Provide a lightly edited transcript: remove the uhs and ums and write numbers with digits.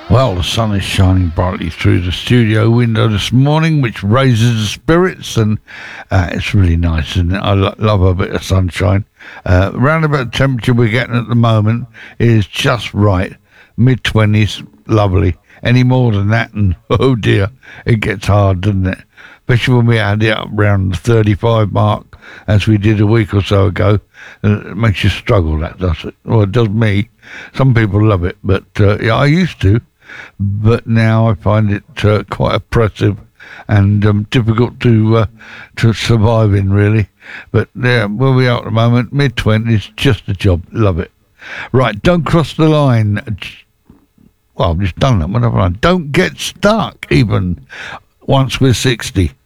Well, the sun is shining brightly through the studio window this morning, which raises the spirits, and it's really nice, isn't it? I love a bit of sunshine. Round about the temperature we're getting at the moment is just right. Mid-20s, lovely. Any more than that, and oh dear, it gets hard, doesn't it? Especially when we had it up around the 35 mark, as we did a week or so ago. It makes you struggle, that does it. Well, it does me. Some people love it, but yeah, I used to. But now I find it quite oppressive and difficult to survive in, really. But yeah, where we are at the moment, mid-20s, just a job. Love it. Right, don't cross the line. Well, I've just done that. What have I done? Don't get stuck, even once we're 60.